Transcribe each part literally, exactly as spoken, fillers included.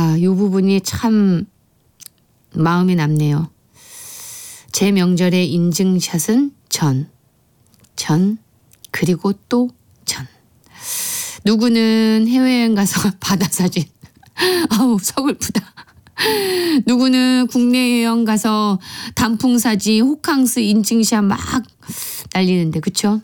아, 이 부분이 참 마음이 남네요. 제 명절의 인증샷은 전, 전, 그리고 또 전. 누구는 해외여행 가서 바다 사진. 아우, 서글프다. 누구는 국내 여행 가서 단풍 사진, 호캉스 인증샷 막 날리는데, 그쵸?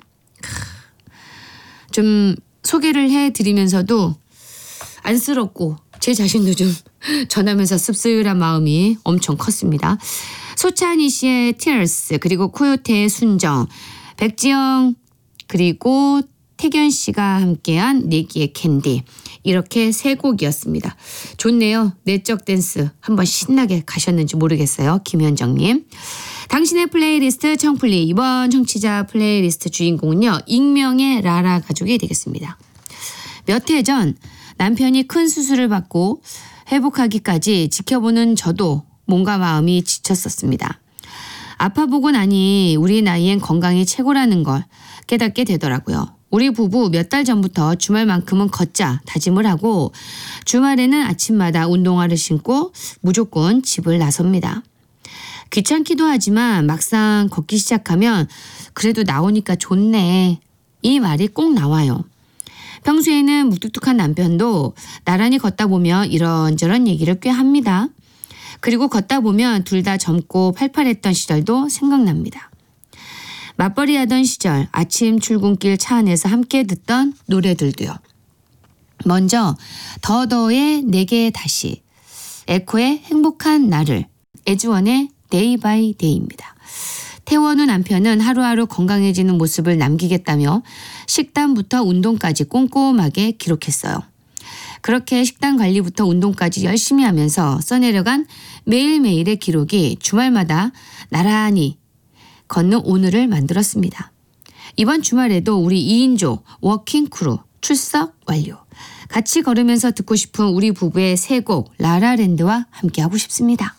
좀 소개를 해드리면서도 안쓰럽고 제 자신도 좀 전하면서 씁쓸한 마음이 엄청 컸습니다. 소찬희 씨의 Tears, 그리고 코요태의 순정, 백지영 그리고 태견 씨가 함께한 내기의 캔디, 이렇게 세 곡이었습니다. 좋네요. 내적 댄스 한번 신나게 가셨는지 모르겠어요. 김현정님. 당신의 플레이리스트 청플리, 이번 청취자 플레이리스트 주인공은요, 익명의 라라 가족이 되겠습니다. 몇 해 전 남편이 큰 수술을 받고 회복하기까지 지켜보는 저도 몸과 마음이 지쳤었습니다. 아파보고 나니 우리 나이엔 건강이 최고라는 걸 깨닫게 되더라고요. 우리 부부 몇 달 전부터 주말만큼은 걷자 다짐을 하고 주말에는 아침마다 운동화를 신고 무조건 집을 나섭니다. 귀찮기도 하지만 막상 걷기 시작하면 그래도 나오니까 좋네, 이 말이 꼭 나와요. 평소에는 무뚝뚝한 남편도 나란히 걷다 보면 이런저런 얘기를 꽤 합니다. 그리고 걷다 보면 둘 다 젊고 팔팔했던 시절도 생각납니다. 맞벌이 하던 시절 아침 출근길 차 안에서 함께 듣던 노래들도요. 먼저 더더의 내게 다시, 에코의 행복한 나를, 에즈원의 데이 바이 데이입니다. 태원 후 남편은 하루하루 건강해지는 모습을 남기겠다며 식단부터 운동까지 꼼꼼하게 기록했어요. 그렇게 식단 관리부터 운동까지 열심히 하면서 써내려간 매일매일의 기록이 주말마다 나란히 걷는 오늘을 만들었습니다. 이번 주말에도 우리 이 인조 워킹 크루 출석 완료. 같이 걸으면서 듣고 싶은 우리 부부의 새 곡 라라랜드와 함께하고 싶습니다.